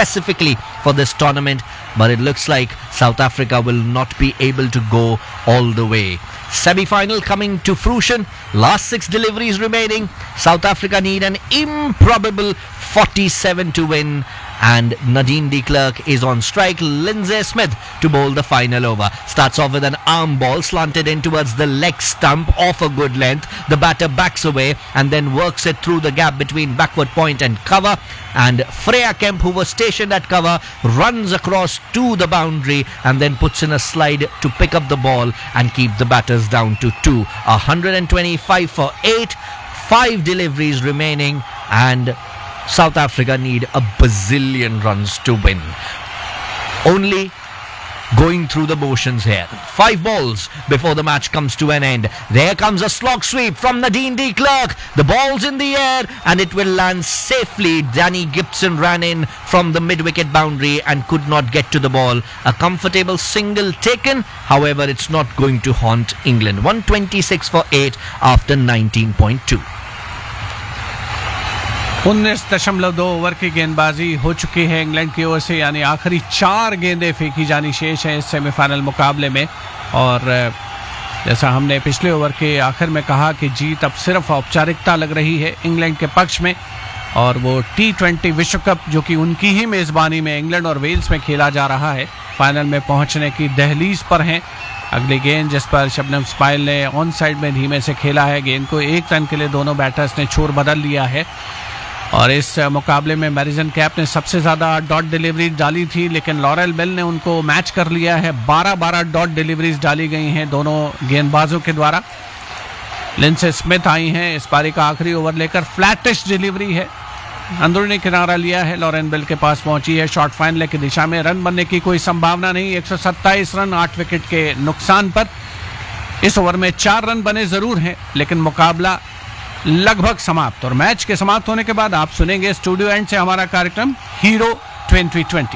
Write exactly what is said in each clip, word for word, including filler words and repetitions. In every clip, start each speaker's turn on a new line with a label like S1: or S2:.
S1: specifically for this tournament, but it looks like South Africa will not be able to go all the way. Semi-final coming to fruition. Last six deliveries remaining. South Africa need an improbable forty-seven to win, and Nadine de Klerk is on strike. Lindsay Smith to bowl the final over. Starts off with an arm ball slanted in towards the leg stump off a good length. The batter backs away and then works it through the gap between backward point and cover, and Freya Kemp, who was stationed at cover, runs across to the boundary and then puts in a slide to pick up the ball and keep the batters down to two. one hundred twenty-five for eight. Five deliveries remaining, and South Africa need a bazillion runs to win. Only going through the motions here. Five balls before the match comes to an end. There comes a slog sweep from Nadine de Klerk. The ball's in the air and it will land safely. Danny Gibson ran in from the mid-wicket boundary and could not get to the ball. A comfortable single taken. However, it's not going to haunt England. one twenty-six for eight after nineteen point two.
S2: उन्नीस दशमलव दो over की गेंदबाजी हो चुकी है England की ओर से, यानी आखिरी चार गेंदें फेंकी जानी शेष हैं इस सेमीफाइनल मुकाबले में। और जैसा हमने पिछले ओवर के आखिर में कहा कि जीत अब सिर्फ औपचारिकता लग रही है इंग्लैंड के पक्ष में, और वो टी ट्वेंटी विश्व कप जो कि उनकी ही मेज़बानी में इंग्लैंड और वेल्स में खेला जा रहा है, फाइनल में पहुंचने की दहलीज पर हैं। अगली गेंद जिस पर शबनम इस्माइल ने ऑन साइड में धीमे से खेला है, गेंद को एक रन के लिए दोनों बैटर्स ने छोर बदल लिया है। और इस मुकाबले में मैरिजन कैप ने सबसे ज़्यादा डॉट डिलीवरी डाली थी, लेकिन लॉरेल बेल ने उनको मैच कर लिया है। बारह बारह डॉट डिलीवरीज डाली गई हैं दोनों गेंदबाजों के द्वारा। लिंडसे स्मिथ आई हैं इस पारी का आखिरी ओवर लेकर। फ्लैटिश डिलीवरी है, अंदरूनी किनारा लिया है, लॉरेल बेल के पास पहुंची है शॉर्ट फाइनल की दिशा में। रन बनने की कोई संभावना नहीं। एक सौ सत्ताईस रन आठ विकेट के नुकसान पर इस ओवर में चार रन बने जरूर हैं, लेकिन मुकाबला लगभग समाप्त। और मैच के समाप्त होने के बाद आप सुनेंगे स्टूडियो एंड से हमारा कार्यक्रम hero twenty twenty.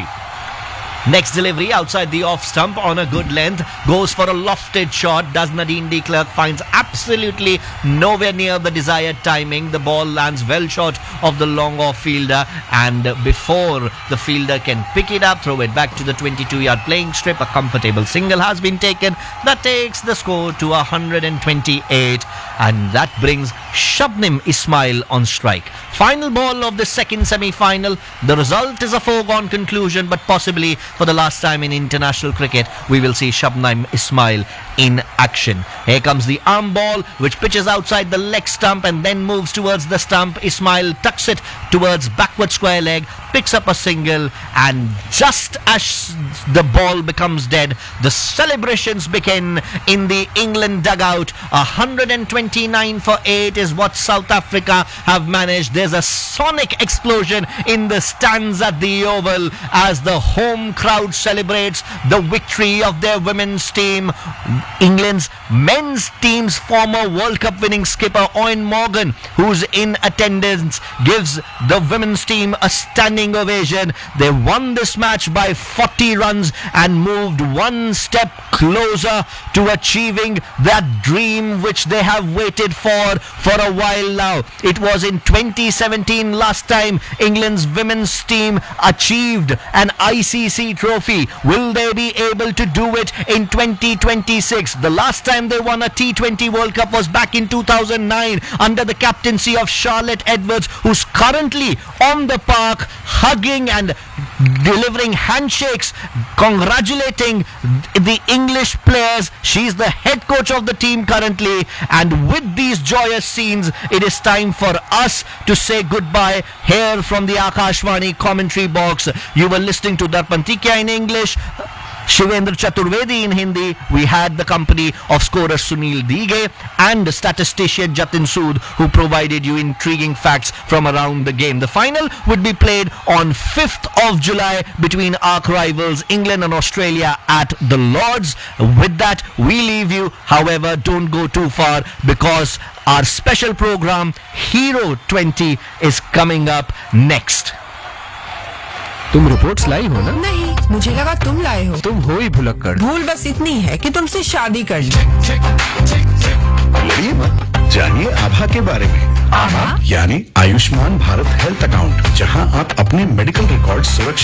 S1: Next delivery outside the off stump on a good length, goes for a lofted shot. Does Nadine de Klerk, finds absolutely nowhere near the desired timing. The ball lands well short of the long off fielder, and before the fielder can pick it up, throw it back to the twenty-two yard playing strip. A comfortable single has been taken. That takes the score to one hundred twenty-eight, and that brings Shabnim Ismail on strike. Final ball of the second semi-final. The result is a foregone conclusion, but possibly for the last time in international cricket, we will see Shabnim Ismail in action. Here comes the arm ball, which pitches outside the leg stump and then moves towards the stump. Ismail tucks it towards backward square leg, picks up a single, and just as the ball becomes dead, the celebrations begin in the England dugout. one hundred twenty-nine for eight is what South Africa have managed. There's a sonic explosion in the stands at the Oval as the home crowd celebrates the victory of their women's team. England's men's team's former World Cup winning skipper Eoin Morgan, who's in attendance, gives the women's team a standing ovation. They won this match by forty runs and moved one step closer to achieving that dream which they have waited for for a while now. It was in twenty seventeen last time England's women's team achieved an I C C trophy. Will they be able to do it in twenty twenty-six? The last time they won a T twenty World Cup was back in two thousand nine under the captaincy of Charlotte Edwards, who's currently on the park hugging and delivering handshakes, congratulating the English players. She's the head coach of the team currently, and with these joyous scenes, it is time for us to say goodbye here from the Akashvani commentary box. You were listening to Darpan Tikya in English, Shivendra Chaturvedi in Hindi. We had the company of scorer Sunil Dighe and statistician Jatin Sood, who provided you intriguing facts from around the game. The final would be played on fifth of July between arch rivals England and Australia at the Lords. With that, we leave you. However, don't go too far, because our special program Hero twenty is coming up next.
S3: तुम reports लाई हो ना?
S4: नहीं, मुझे लगा तुम लाए हो।
S3: तुम हो ही भुलक्कड़।
S4: भूल बस इतनी है कि तुमसे शादी कर ली।
S5: लड़िए मत, जानिए आभा के बारे में।
S4: आभा
S5: यानी आयुष्मान भारत हेल्थ अकाउंट, जहां आप अपने मेडिकल रिकॉर्ड सुरक्षित